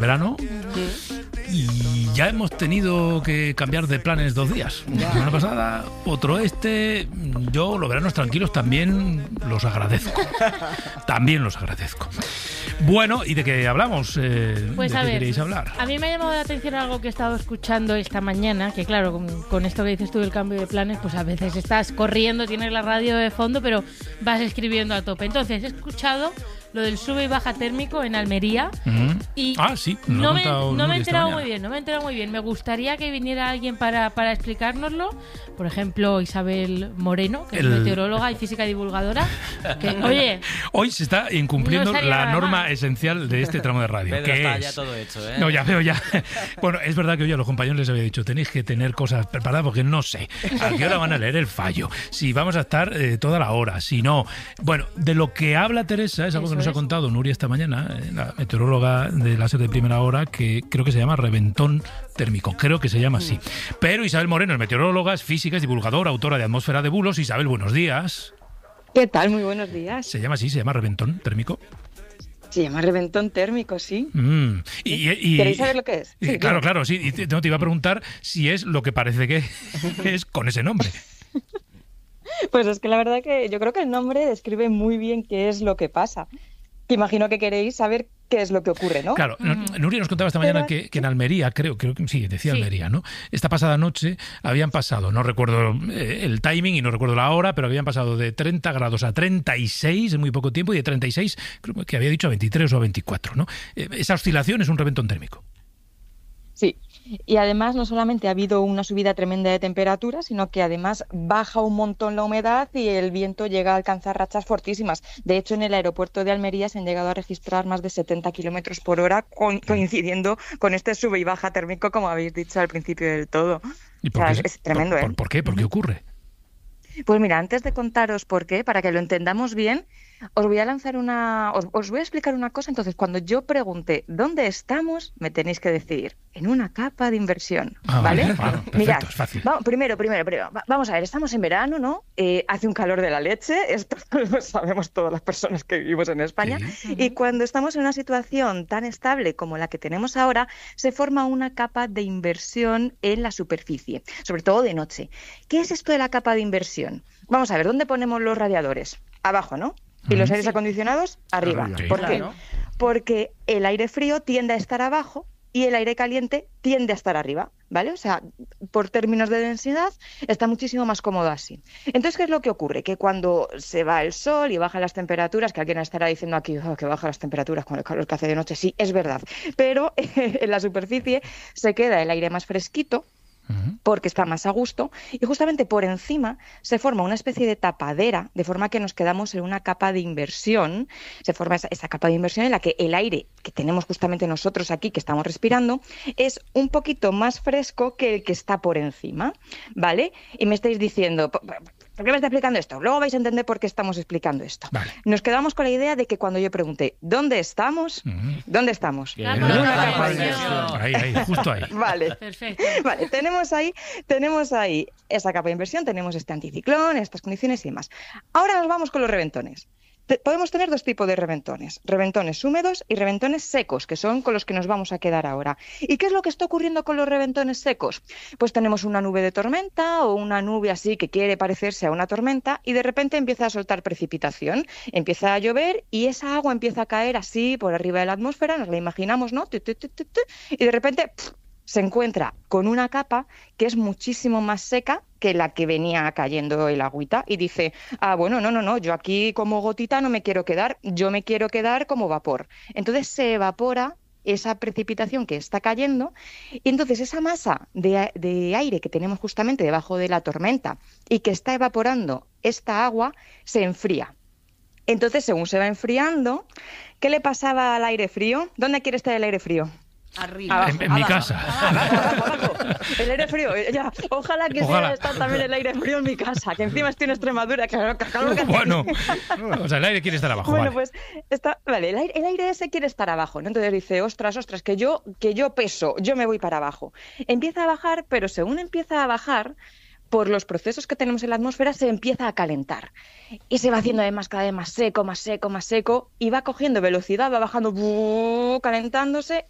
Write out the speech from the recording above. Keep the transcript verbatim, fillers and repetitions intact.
verano y ya hemos tenido que cambiar de planes dos días. La semana pasada, otro este. Yo los veranos tranquilos también los agradezco. También los agradezco. Bueno, ¿y de qué hablamos? Eh, pues ¿De a qué ver, queréis hablar? A mí me ha llamado la atención algo que he estado escuchando esta mañana, que claro, con, con esto que dices tú del cambio de planes, pues a veces estás corriendo, tienes la radio de fondo, pero vas escribiendo a tope. Entonces he escuchado lo del sube y baja térmico en Almería. Uh-huh. Y ah, sí, no me, no me he enterado muy bien, no me he enterado muy bien. Me gustaría que viniera alguien para, para explicárnoslo. Por ejemplo, Isabel Moreno, que El... es meteoróloga y física divulgadora. Que, oye, hoy se está incumpliendo no la norma mal. esencial de este tramo de radio. Pedro, que está es... ya todo hecho, ¿eh? No, ya veo ya. Bueno, es verdad que hoy a los compañeros les había dicho, tenéis que tener cosas preparadas porque no sé a qué hora van a leer el fallo, si vamos a estar eh, toda la hora, si no. Bueno, de lo que habla Teresa es algo Eso que nos es. ha contado Nuria esta mañana, la meteoróloga de láser de primera hora, que creo que se llama reventón térmico, creo que se llama así. Pero Isabel Moreno es meteoróloga, es física, es divulgadora, autora de Atmósfera de Bulos. Isabel, buenos días. ¿Qué tal? Muy buenos días. ¿Se llama así? ¿Se llama reventón térmico? Se llama reventón térmico, sí. Mm. Y, y, ¿Queréis saber lo que es? Y, sí, claro, claro, sí. Y te, no te iba a preguntar si es lo que parece que es con ese nombre. Pues es que la verdad que yo creo que el nombre describe muy bien qué es lo que pasa. Imagino que queréis saber qué es lo que ocurre, ¿no? Claro, uh-huh. Nuria nos contaba esta mañana que, que en Almería, creo, creo que sí, decía sí. Almería, ¿no? Esta pasada noche habían pasado, no recuerdo eh, el timing y no recuerdo la hora, pero habían pasado de treinta grados a treinta y seis en muy poco tiempo y de treinta y seis, creo que había dicho a veintitrés o a veinticuatro, ¿no? Eh, esa oscilación es un reventón térmico. Sí. Y además no solamente ha habido una subida tremenda de temperatura, sino que además baja un montón la humedad y el viento llega a alcanzar rachas fortísimas. De hecho, en el aeropuerto de Almería se han llegado a registrar más de setenta kilómetros por hora, coincidiendo con este sube y baja térmico, como habéis dicho al principio del todo. ¿Y por o sea, qué, es, es tremendo, por, ¿eh? ¿Por, por qué? ¿Por qué ocurre? Pues mira, antes de contaros por qué, para que lo entendamos bien, os voy a lanzar una, os, os voy a explicar una cosa. Entonces, cuando yo pregunte ¿dónde estamos?, me tenéis que decir en una capa de inversión, ah, ¿vale? Vale, claro, perfecto, Mirad, es fácil. Vamos, primero, primero, primero, vamos a ver, estamos en verano, ¿no? Eh, hace un calor de la leche, esto lo sabemos todas las personas que vivimos en España, sí. Y cuando estamos en una situación tan estable como la que tenemos ahora, se forma una capa de inversión en la superficie, sobre todo de noche. ¿Qué es esto de la capa de inversión? Vamos a ver, ¿dónde ponemos los radiadores? Abajo, ¿no? Y los aires sí. acondicionados arriba. Sí, ¿Por qué? claro. Porque el aire frío tiende a estar abajo y el aire caliente tiende a estar arriba, ¿vale? O sea, por términos de densidad está muchísimo más cómodo así. Entonces, ¿qué es lo que ocurre? Que cuando se va el sol y bajan las temperaturas, que alguien estará diciendo aquí oh, que bajan las temperaturas con el calor que hace de noche, sí, es verdad, pero eh, en la superficie se queda el aire más fresquito, porque está más a gusto, y justamente por encima se forma una especie de tapadera, de forma que nos quedamos en una capa de inversión. Se forma esa, esa capa de inversión en la que el aire que tenemos justamente nosotros aquí, que estamos respirando, es un poquito más fresco que el que está por encima, ¿vale? Y me estáis diciendo, ¿por qué me está explicando esto? Luego vais a entender por qué estamos explicando esto. Vale. Nos quedamos con la idea de que cuando yo pregunté ¿dónde estamos? Uh-huh. ¿Dónde estamos? En una capa de inversión. Ahí, ahí, justo ahí. Vale. Perfecto. Vale, tenemos ahí, tenemos ahí esa capa de inversión, tenemos este anticiclón, estas condiciones y demás. Ahora nos vamos con los reventones. Te, podemos tener dos tipos de reventones, reventones húmedos y reventones secos, que son con los que nos vamos a quedar ahora. ¿Y qué es lo que está ocurriendo con los reventones secos? Pues tenemos una nube de tormenta o una nube así que quiere parecerse a una tormenta y de repente empieza a soltar precipitación, empieza a llover y esa agua empieza a caer así por arriba de la atmósfera, nos la imaginamos, ¿no? Y de repente ¡pff!, se encuentra con una capa que es muchísimo más seca que la que venía cayendo el agüita y dice, ah, bueno, no, no, no, yo aquí como gotita no me quiero quedar, yo me quiero quedar como vapor. Entonces se evapora esa precipitación que está cayendo y entonces esa masa de, de aire que tenemos justamente debajo de la tormenta y que está evaporando esta agua se enfría. Entonces, según se va enfriando, ¿qué le pasaba al aire frío? ¿Dónde quiere estar el aire frío? Arriba. Abajo, en, en abajo, mi casa. Abajo, abajo, abajo. El aire frío, ya. Ojalá que Ojalá. sea estar también el aire frío en mi casa, que encima estoy en Extremadura, que calor que hace. Bueno, o sea, el aire quiere estar abajo. Bueno, vale. pues está, vale, el aire, el aire ese quiere estar abajo, ¿no? Entonces dice, ostras, ostras, que yo, que yo peso, yo me voy para abajo. Empieza a bajar, pero según empieza a bajar, por los procesos que tenemos en la atmósfera, se empieza a calentar. Y se va haciendo además cada vez más seco, más seco, más seco, y va cogiendo velocidad, va bajando, buh, calentándose,